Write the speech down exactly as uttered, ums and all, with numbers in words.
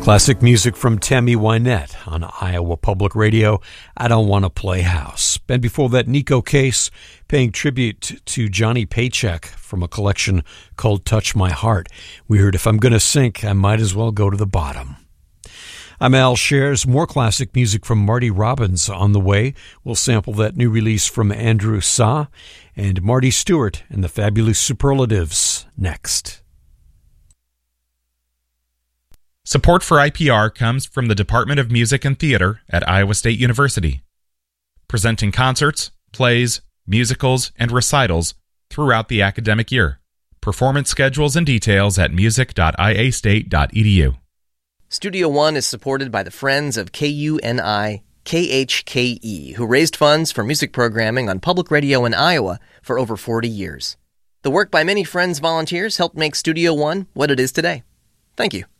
Classic music from Tammy Wynette on Iowa Public Radio. I Don't Want to Play House. And before that, Nico Case paying tribute to Johnny Paycheck from a collection called Touch My Heart. We heard If I'm Gonna Sink, I Might As Well Go to the Bottom. I'm Al Shares. More classic music from Marty Robbins on the way. We'll sample that new release from Andrew Sa and Marty Stewart and the Fabulous Superlatives next. Support for I P R comes from the Department of Music and Theater at Iowa State University, presenting concerts, plays, musicals, and recitals throughout the academic year. Performance schedules and details at music dot i a state dot e d u. Studio One is supported by the Friends of K U N I K H K E, who raised funds for music programming on public radio in Iowa for over forty years. The work by many Friends volunteers helped make Studio One what it is today. Thank you.